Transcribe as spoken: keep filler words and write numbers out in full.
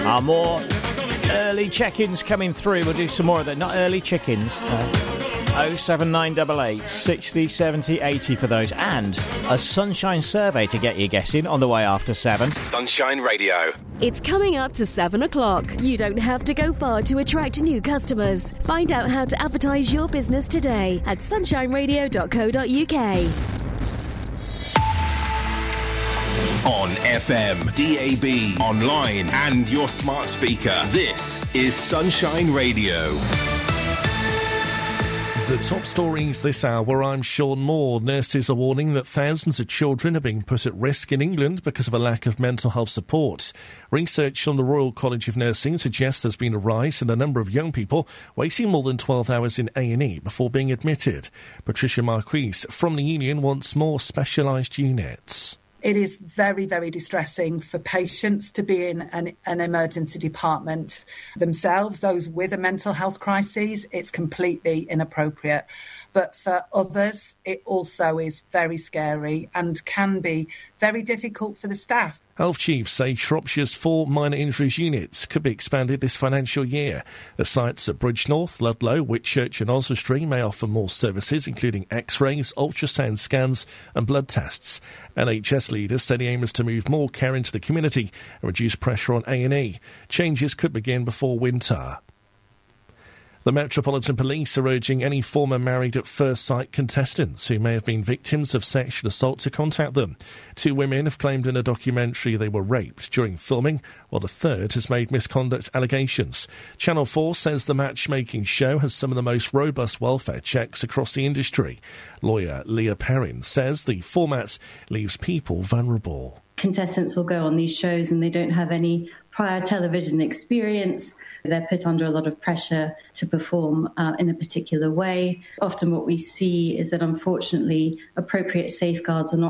Ah, more early check-ins coming through. We'll do some more of that. Not early chickens. No. oh seven nine eight eight sixty seventy eighty for those. And a Sunshine survey to get you guessing on the way after seven. Sunshine Radio. It's coming up to seven o'clock. You don't have to go far to attract new customers. Find out how to advertise your business today at sunshine radio dot co dot uk. On F M, D A B, online and your smart speaker. This is Sunshine Radio. The top stories this hour, I'm Sean Moore. Nurses are warning that thousands of children are being put at risk in England because of a lack of mental health support. Research from the Royal College of Nursing suggests there's been a rise in the number of young people waiting more than twelve hours in A and E before being admitted. Patricia Marquise from the union wants more specialised units. It is very, very distressing for patients to be in an, an emergency department themselves, those with a mental health crisis. It's completely inappropriate. But for others, it also is very scary and can be very difficult for the staff. Health chiefs say Shropshire's four minor injuries units could be expanded this financial year. The sites at Bridgnorth, Ludlow, Whitchurch and Oswestry may offer more services, including x-rays, ultrasound scans and blood tests. N H S leaders say the aim is to move more care into the community and reduce pressure on A and E. Changes could begin before winter. The Metropolitan Police are urging any former Married at First Sight contestants who may have been victims of sexual assault to contact them. Two women have claimed in a documentary they were raped during filming, while the third has made misconduct allegations. Channel four says the matchmaking show has some of the most robust welfare checks across the industry. Lawyer Leah Perrin says the format leaves people vulnerable. Contestants will go on these shows and they don't have any prior television experience. They're put under a lot of pressure to perform uh, in a particular way. Often what we see is that, unfortunately, appropriate safeguards are not